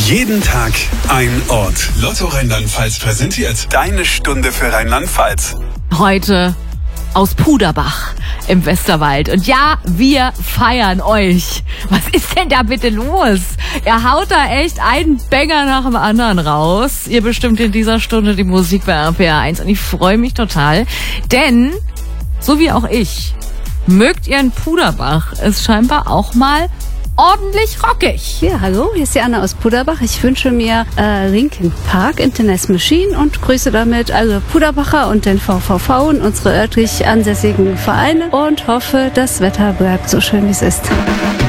Jeden Tag ein Ort. Lotto Rheinland-Pfalz präsentiert deine Stunde für Rheinland-Pfalz. Heute aus Puderbach im Westerwald. Und ja, wir feiern euch. Was ist denn da bitte los? Ihr haut da echt einen Banger nach dem anderen raus. Ihr bestimmt in dieser Stunde die Musik bei RPR 1. Und ich freue mich total, denn so wie auch ich, mögt ihr in Puderbach es scheinbar auch mal ordentlich rockig. Ja, hallo, hier ist die Anna aus Puderbach. Ich wünsche mir Linkin Park, Internet Machine und grüße damit alle Puderbacher und den VVV und unsere örtlich ansässigen Vereine und hoffe, das Wetter bleibt so schön, wie es ist.